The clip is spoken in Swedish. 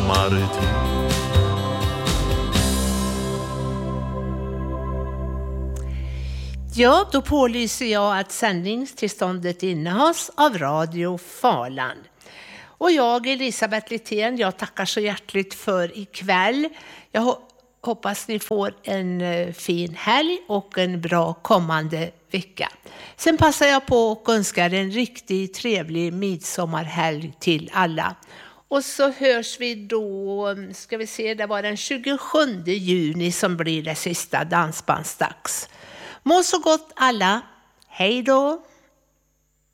sommartid. Ja, då pålyser jag att sändningstillståndet innehas av Radio Faland. Och jag, Elisabeth Littén, jag tackar så hjärtligt för ikväll. Jag hoppas ni får en fin helg och en bra kommande vecka. Sen passar jag på och önskar en riktigt trevlig midsommarhelg till alla. Och så hörs vi då, ska vi se, det var den 27 juni som blir det sista dansbandsdags. Må så gott alla. Hej då!